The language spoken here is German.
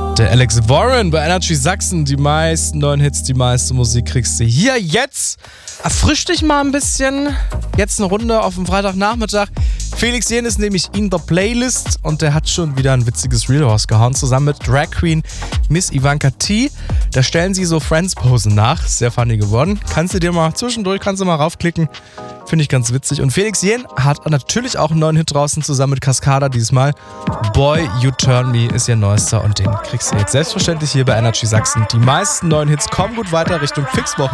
Der Alex Warren bei Energy Sachsen. Die meisten neuen Hits, die meiste Musik kriegst du hier jetzt. Erfrisch dich mal ein bisschen. Jetzt eine Runde auf dem Freitagnachmittag. Felix Jähn ist nämlich in der Playlist und der hat schon wieder ein witziges Reel rausgehauen. Zusammen mit Drag Queen Miss Ivanka T. Da stellen sie so Friends-Posen nach. Sehr funny geworden. Kannst du dir mal zwischendurch, mal raufklicken. Finde ich ganz witzig. Und Felix Jähn hat natürlich auch einen neuen Hit draußen, zusammen mit Cascada diesmal. Boy, You Turn Me ist ihr neuester und den kriegst du jetzt selbstverständlich hier bei Energy Sachsen. Die meisten neuen Hits kommen gut weiter Richtung Fixwoche.